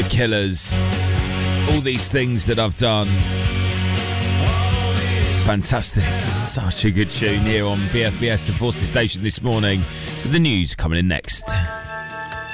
The Killers. All these things that I've done. Fantastic. Such a good tune here on BFBS, the Forces Station this morning. With the news coming in next.